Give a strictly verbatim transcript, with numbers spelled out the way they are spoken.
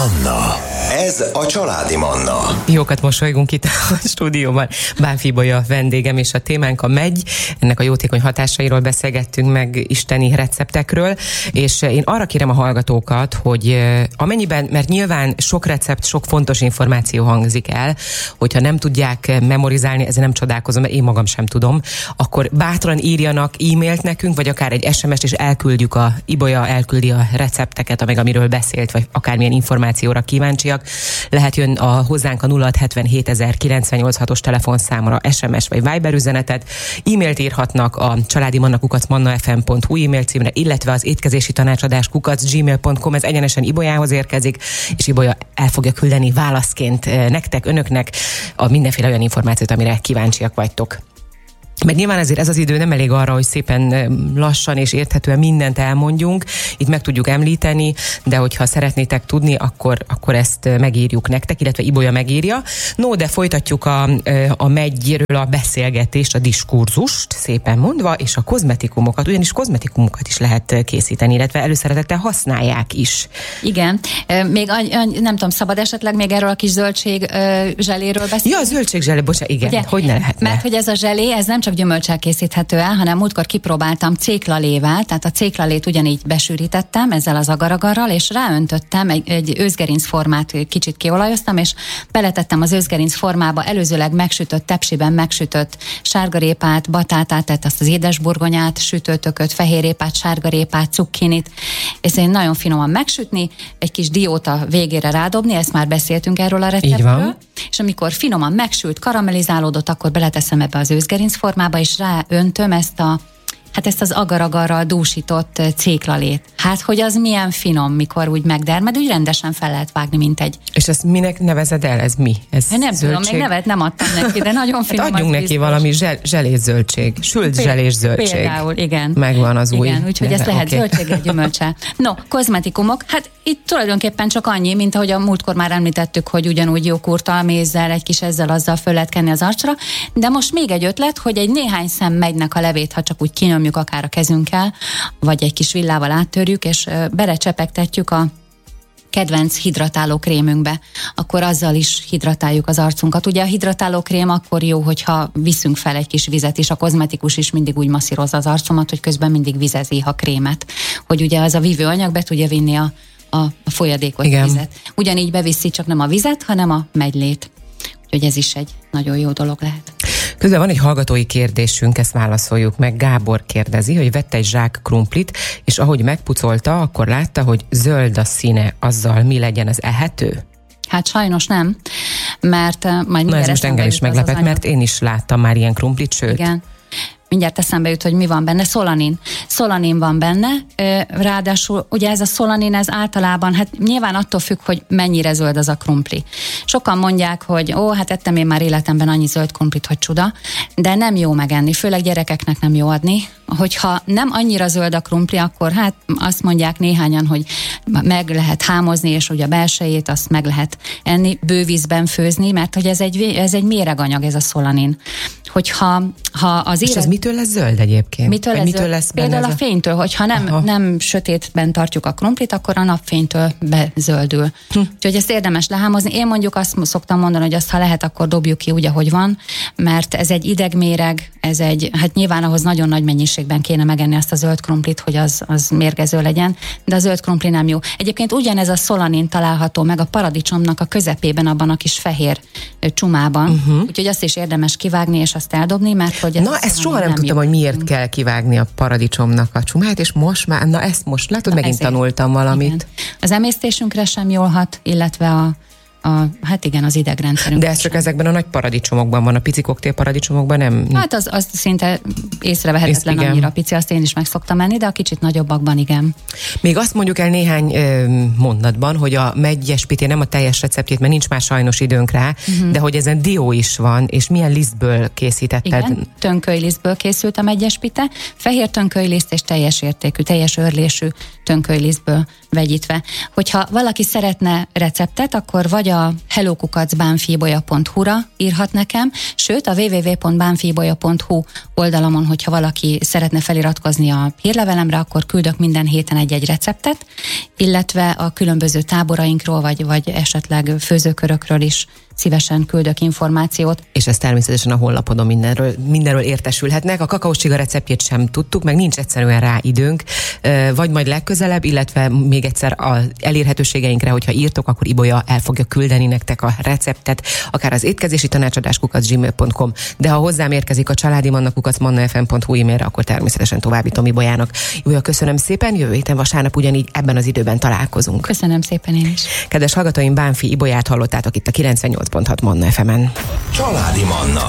Manna. Ez a családi Manna. Jókat mosolygunk itt a stúdióban. Bánfi Ibolya vendégem, és a témánk a megy. Ennek a jótékony hatásairól beszélgettünk meg, isteni receptekről, és én arra kérem a hallgatókat, hogy amennyiben, mert nyilván sok recept, sok fontos információ hangzik el, hogyha nem tudják memorizálni, ezzel nem csodálkozom, mert én magam sem tudom, akkor bátran írjanak e-mailt nekünk, vagy akár egy es em es-t, és elküldjük a Ibolya elküldi a recepteket, meg amiről beszélt, vagy akármilyen információra kíváncsiak. Lehet jön a hozzánk a nulla hat hetvenhét ezer kilencvennyolc hatos telefonszámra es em es vagy Viber üzenetet, e-mailt írhatnak a családi manna kukac mannafm pont hu e-mail címre, illetve az étkezési tanácsadás kukac gmail pont com, ez egyenesen Ibolyához érkezik, és Ibolya el fogja küldeni válaszként nektek, önöknek a mindenféle olyan információt, amire kíváncsiak vagytok. Mert nyilván ezért ez az idő nem elég arra, hogy szépen lassan és érthetően mindent elmondjunk, itt meg tudjuk említeni, de hogyha szeretnétek tudni, akkor, akkor ezt megírjuk nektek, illetve Ibolya megírja. No, de folytatjuk a, a megyről a beszélgetést, a diskurzust, szépen mondva, és a kozmetikumokat, ugyanis kozmetikumokat is lehet készíteni, illetve előszeretettel használják is. Igen, még nem tudom, szabad esetleg még erről a kis zöldség zseléről beszélni? Ja, a zöldség zselé, bocsánat, igen, ugye? Hogy ne lehetne. Mert hogy ez a zselé, ez nem csak gyümölcsel készíthető el, hanem múltkor kipróbáltam céklalével, tehát a céklalét ugyanígy besűrítettem ezzel az agaragarral, és ráöntöttem egy, egy őszgerinc formát, kicsit kiolajoztam, és beletettem az őszgerinc formába előzőleg megsütött, tepsiben megsütött sárgarépát, batátát, tehát azt az édesburgonyát, sütőtököt, fehérrépát, sárgarépát, cukkinit, és én nagyon finoman megsütni, egy kis dióta végére rádobni, ezt már beszéltünk erről a receptről, és amikor finoman megsült, karamellizálódott, akkor beleteszem ebbe az őszgerinc formába, és ráöntöm ezt a Hát ezt az agar-agarral dúsított céklalét. Hát, hogy az milyen finom, mikor úgy megdermed, úgy rendesen fel lehet vágni, mint egy... És ezt minek nevezed el? Ez mi? Ez nem zöldség? tudom, még nevet nem adtam neki, de nagyon finom. Hát adjunk neki biztos. Valami zsel, zselés zöldség. Sült Péld, zselés zöldség. Például, igen. Megvan az új. Igen, úgyhogy ezt lehet okay. zöldséggel, gyümölcsel. No, kozmetikumok, hát itt tulajdonképpen csak annyi, mint ahogy a múltkor már említettük, hogy ugyanúgy jókurttal, mézzel, egy kis ezzel azzal föl lehet kenni az arcra, de most még egy ötlet, hogy egy néhány szem megynek a levét, ha csak úgy kinyomjuk akár a kezünkkel, vagy egy kis villával áttörjük, és belecsepegtetjük a kedvenc hidratáló krémünkbe, akkor azzal is hidratáljuk az arcunkat. Ugye a hidratáló krém akkor jó, hogyha viszünk fel egy kis vizet, és a kozmetikus is mindig úgy masszírozza az arcomat, hogy közben mindig vizezi a krémet, hogy ugye az a vívő anyag be tudja vinni a, a, a folyadékot, igen. vizet. Ugyanígy beviszi csak nem a vizet, hanem a megylét. Úgyhogy ez is egy nagyon jó dolog lehet. Közben van egy hallgatói kérdésünk, ezt válaszoljuk meg. Gábor kérdezi, hogy vette egy zsák krumplit, és ahogy megpucolta, akkor látta, hogy zöld a színe, azzal mi legyen, az ehető? Hát sajnos nem, mert uh, majd Na ez most engem is meglepett, mert én is láttam már ilyen krumplit, sőt. Igen. Mindjárt eszembe jut, hogy mi van benne. Szolanin. Szolanin van benne, ráadásul ugye ez a szolanin, ez általában, hát nyilván attól függ, hogy mennyire zöld az a krumpli. Sokan mondják, hogy ó, hát ettem én már életemben annyi zöld krumplit, hogy csuda, de nem jó megenni, főleg gyerekeknek nem jó adni. Hogyha nem annyira zöld a krumpli, akkor hát azt mondják néhányan, hogy meg lehet hámozni, és ugye a belsejét azt meg lehet enni, bővízben főzni, mert hogy ez egy, ez egy méreganyag, ez a szolanin. Hogyha ha az és élet... ez mitől lesz zöld egyébként? Mitől lesz, mitől zöld? lesz Például a, a fénytől, hogyha nem, nem sötétben tartjuk a krumplit, akkor a napfénytől bezöldül. Hm. Úgyhogy ezt érdemes lehámozni. Én mondjuk azt szoktam mondani, hogy azt, ha lehet, akkor dobjuk ki úgy, ahogy van, mert ez egy idegméreg, ez egy, hát nyilván ahhoz nagyon nagy mennyiségben kéne megenni azt a zöld krumplit, hogy az, az mérgező legyen, de a zöld krumpli nem jó. Egyébként ugyanez a szolanin található meg a paradicsomnak a közepében, abban a kis fehér csumában. Uh-huh. Úgyhogy azt is érdemes kivágni és azt eldobni, mert hogy ez na, ezt soha nem, nem tudtam, jó. Hogy miért kell kivágni a paradicsomnak a csumát, és most már, na ezt most látod, na megint ezért. Tanultam valamit. Igen. Az emésztésünkre sem jól hat, illetve a A, hát igen, az idegrendszerünk. De ez csak ezekben a nagy paradicsomokban van, a pici koktél paradicsomokban nem? Hát az, az szinte észrevehetetlen, Ész, annyira pici, azt én is meg szoktam menni, de a kicsit nagyobbakban igen. Még azt mondjuk el néhány ö, mondatban, hogy a meggyespité nem a teljes receptjét, mert nincs már sajnos időnk rá, uh-huh. de hogy ezen dió is van, és milyen lisztből készítetted? Igen, tönkölylisztből készült a meggyespite, fehér tönkölyliszt és teljes értékű, teljes őrlésű tönkölylisztből vegyítve. Hogyha valaki szeretne receptet, akkor vagy a hello kukac bánfibolya pont hu-ra írhat nekem, sőt a double-u double-u double-u pont bánfibolya pont hu oldalamon, hogyha valaki szeretne feliratkozni a hírlevelemre, akkor küldök minden héten egy-egy receptet, illetve a különböző táborainkról, vagy, vagy esetleg főzőkörökről is szívesen küldök információt. És ez természetesen a honlapodon mindenről, mindenről értesülhetnek. A kakaós csiga receptjét sem tudtuk, meg nincs egyszerűen rá időnk, vagy majd legközelebb, illetve még egyszer az elérhetőségeinkre, hogyha írtok, akkor Ibolya el fogja küldeni nektek a receptet, akár az étkezési tanácsadás kukac gmail pont com, de ha hozzám érkezik a családi manna kukac mannafm pont hu e-mailre, akkor természetesen továbbítom Ibolyának. Ibolya, köszönöm szépen, jövő héten vasárnap ugyanígy ebben az időben találkozunk. Köszönöm szépen én is. Kedves hallgatóim, Bánfi Ibolyát hallottátok itt a kilencvennyolc pont hat Manna ef emen. Családi Manna.